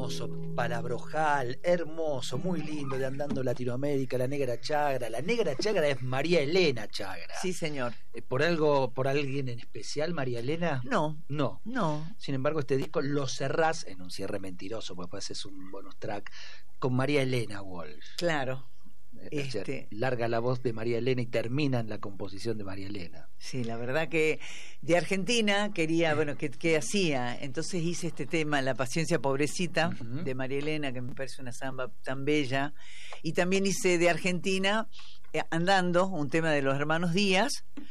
hermoso, palabrojal, hermoso, muy lindo, de Andando Latinoamérica, La Negra Chagra. La Negra Chagra es María Elena Chagra. Sí, señor. ¿Por alguien en especial, María Elena? No. Sin embargo, este disco lo cerrás en un cierre mentiroso, porque después es un bonus track con María Elena Walsh. Claro. Larga la voz de María Elena y termina en la composición de María Elena. Sí, la verdad que de Argentina quería, bueno, ¿qué hacía? Entonces hice este tema, La Paciencia Pobrecita, de María Elena, que me parece una samba tan bella. Y también hice de Argentina, Andando, un tema de los hermanos Díaz,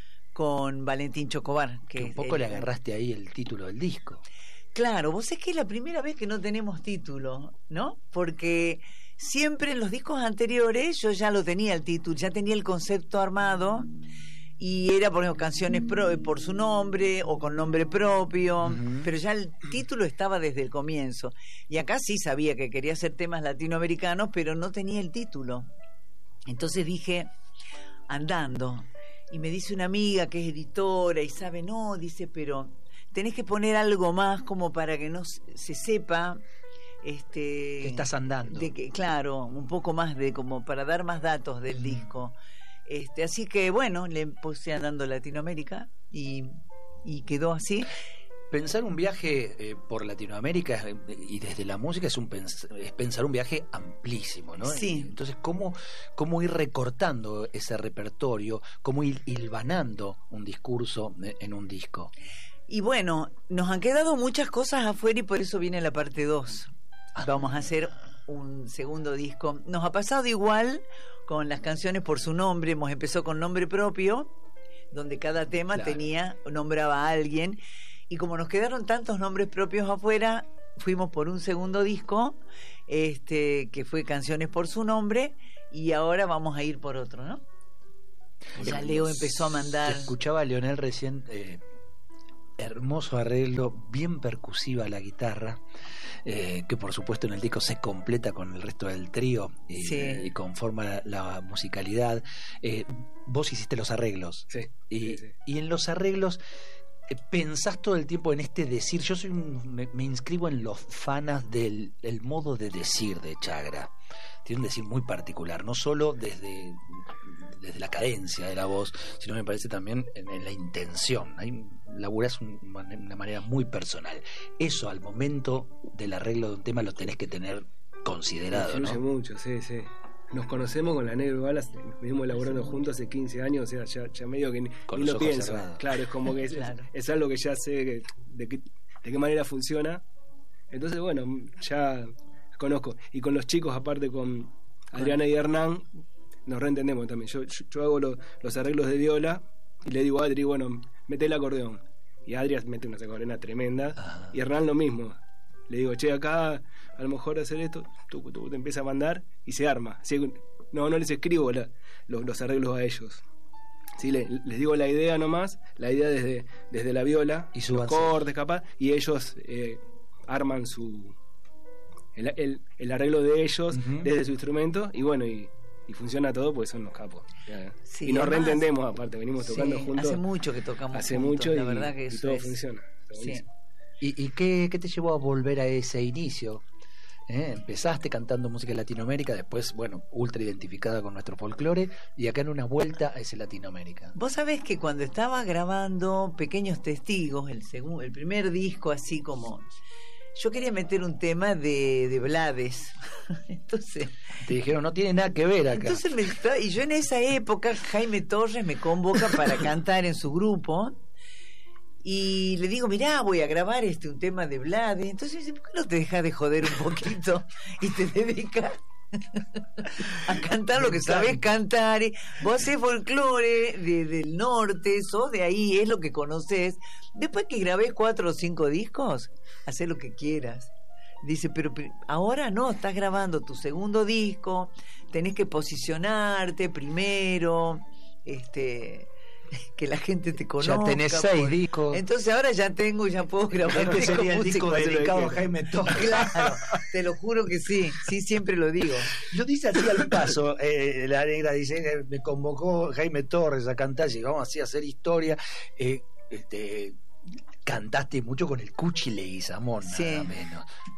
con Valentín Chocobar. Que un poco le agarraste ahí el título del disco. Claro, vos es que es la primera vez que no tenemos título, ¿no? Porque siempre en los discos anteriores yo ya lo tenía el título, ya tenía el concepto armado y era, por ejemplo, canciones por su nombre o con nombre propio, pero ya el título estaba desde el comienzo. Y acá sí sabía que quería hacer temas latinoamericanos, pero no tenía el título. Entonces dije, Andando. Y me dice una amiga que es editora y sabe, no, dice, pero tenés que poner algo más como para que no se sepa que estás andando. Claro, un poco más como para dar más datos del disco. Así que bueno, le puse Andando Latinoamérica y quedó así. Pensar un viaje por Latinoamérica y desde la música es pensar un viaje amplísimo, ¿no? Sí. Entonces, ¿cómo ir recortando ese repertorio? ¿Cómo ir hilvanando un discurso en un disco? Y bueno, nos han quedado muchas cosas afuera y por eso viene la parte 2. Vamos a hacer un segundo disco. Nos ha pasado igual con las canciones por su nombre. Hemos empezado con nombre propio, donde cada tema nombraba a alguien. Y como nos quedaron tantos nombres propios afuera, fuimos por un segundo disco, que fue Canciones por su nombre, y ahora vamos a ir por otro, ¿no? Ya Leo empezó a mandar. Te escuchaba a Leonel recién. Hermoso arreglo, bien percusiva la guitarra, que por supuesto en el disco se completa con el resto del trío y conforma la musicalidad. Vos hiciste los arreglos, y en los arreglos pensás todo el tiempo en decir. Yo me inscribo en los fanas del modo de decir de Chagra. Tiene un decir muy particular, no solo desde la cadencia de la voz, sino me parece también en la intención. Ahí laburás de una manera muy personal. Eso al momento del arreglo de un tema lo tenés que tener considerado, influye, ¿no? mucho, sí. Nos conocemos con la Negra Balas, venimos elaborando juntos hace 15 años, o sea, ya medio que ni lo pienso. Cerrados. Claro, es como que es algo que ya sé de qué manera funciona. Entonces, bueno, ya conozco. Y con los chicos, aparte con Adriana y Hernán, nos reentendemos también. Yo hago los arreglos de viola y le digo a Adri, bueno, mete el acordeón. Y Adri mete una acordeona tremenda. Y Hernán lo mismo. Le digo, che, acá a lo mejor hacer esto, tú te empiezas a mandar y se arma. Así, no les escribo los arreglos a ellos. Sí, les digo la idea nomás, la idea desde la viola, y los cortes capaz, y ellos arman el arreglo de ellos desde su instrumento, y bueno, y funciona todo porque son los capos. Sí, y nos reentendemos aparte, venimos tocando juntos. Hace mucho que tocamos hace juntos, mucho, la verdad que y todo funciona. Sí. ¿Y qué te llevó a volver a ese inicio? Empezaste cantando música de Latinoamérica, después, bueno, ultra identificada con nuestro folclore, y acá en una vuelta a ese Latinoamérica. Vos sabés que cuando estaba grabando Pequeños Testigos, el primer disco, así como yo quería meter un tema de Blades. Entonces te dijeron, no tiene nada que ver acá. Entonces y yo en esa época Jaime Torres me convoca para cantar en su grupo. Y le digo, mirá, voy a grabar un tema de Blades. Entonces me dice, ¿por qué no te dejas de joder un poquito y te dedicas a cantar lo que sabés cantar? Vos hacés folclore del norte, sos de ahí, es lo que conocés. Después que grabés 4 o 5 discos, hacés lo que quieras. Dice, pero ahora no, estás grabando tu segundo disco, tenés que posicionarte primero, que la gente te conozca. Ya tenés 6 discos. Entonces ahora ya puedo grabar. Este sería el disco dedicado a Jaime Torres. Claro, te lo juro que sí, siempre lo digo. Lo dice así al paso. La Negra dice, me convocó Jaime Torres a cantar, llegamos así a hacer historia. Cantaste mucho con el Cuchi Leguizamón, nada menos.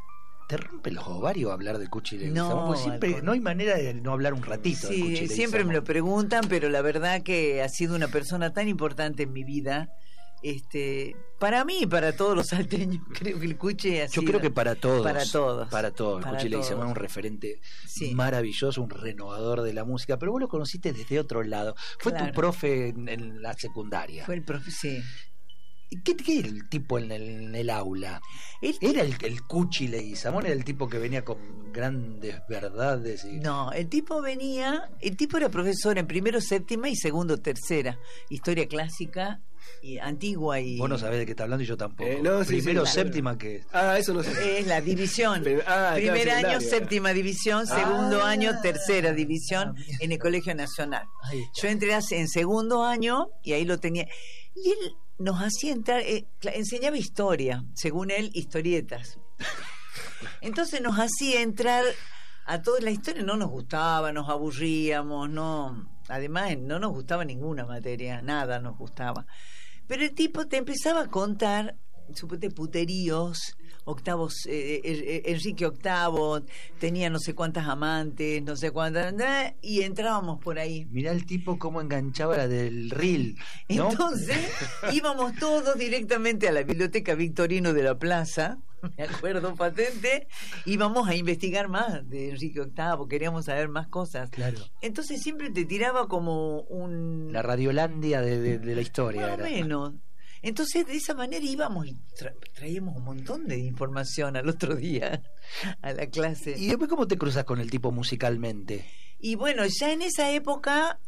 ¿Te rompe los ovarios hablar de Cuchi Leguizamón? Porque siempre no hay manera de no hablar un ratito de Cuchi Leguizamón. Siempre me lo preguntan, pero la verdad que ha sido una persona tan importante en mi vida. Para mí y para todos los salteños, creo que el Cuchi ha sido... Yo creo que para todos. Para todos. Cuchi Leguizamón es un referente maravilloso, un renovador de la música, pero vos lo conociste desde otro lado. Fue tu profe en la secundaria. Fue el profe, sí. ¿Qué era el tipo en el aula? ¿Era el Cuchi Leguizamón? ¿Era el tipo que venía con grandes verdades? No, el tipo era profesor en primero, séptima y segundo, tercera. Historia clásica y antigua y... Vos no sabés de qué está hablando y yo tampoco. Primero, séptima, ¿qué es? Eso no sé. Es la división. Primer año, séptima división, segundo año, tercera división en el Colegio Nacional. Yo entré en segundo año y ahí lo tenía. Y él nos hacía entrar, enseñaba historia, según él, historietas. Entonces nos hacía entrar a toda la historia, no nos gustaba, nos aburríamos, además no nos gustaba ninguna materia, nada nos gustaba. Pero el tipo te empezaba a contar, suponete, puteríos, Enrique VIII tenía no sé cuántas amantes, no sé cuántas, y entrábamos por ahí. Mirá el tipo cómo enganchaba la del reel, ¿no? Entonces íbamos todos directamente a la biblioteca Victorino de la Plaza, me acuerdo patente, íbamos a investigar más de Enrique VIII, queríamos saber más cosas. Claro. Entonces siempre te tiraba como la Radiolandia de la historia. Más o menos. Entonces de esa manera íbamos y traíamos un montón de información al otro día a la clase. ¿Y después cómo te cruzas con el tipo musicalmente? Y bueno, ya en esa época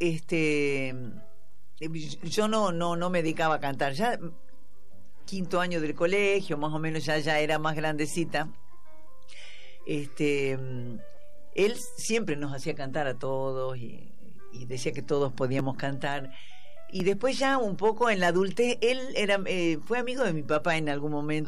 yo no me dedicaba a cantar. Ya quinto año del colegio, más o menos ya era más grandecita. Él siempre nos hacía cantar a todos y decía que todos podíamos cantar. Y después ya un poco en la adultez, él fue amigo de mi papá en algún momento.